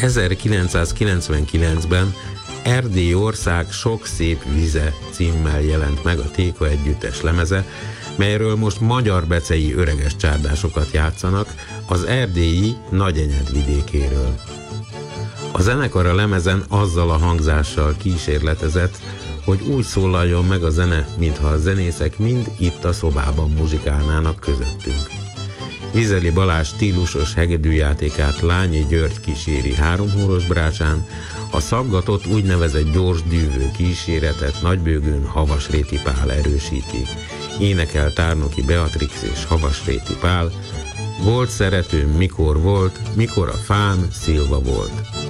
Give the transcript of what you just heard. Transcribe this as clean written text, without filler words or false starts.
1999-ben Erdély ország sok szép vize címmel jelent meg a Téka együttes lemeze, melyről most magyar-becei öreges csárdásokat játszanak az erdélyi Nagyenyed vidékéről. A zenekar a lemezen azzal a hangzással kísérletezett, hogy úgy szólaljon meg a zene, mintha a zenészek mind itt a szobában muzsikálnának közöttünk. Vizeli Balázs stílusos hegedűjátékát Lányi György kíséri 3 hóros brácsán, a szaggatott úgynevezett gyors dűvő kíséretet Nagybőgőn Havasréti Pál erősíti. Énekel Tárnoki Beatrix és Havasréti Pál, volt szeretőm mikor volt, mikor a fán szilva volt.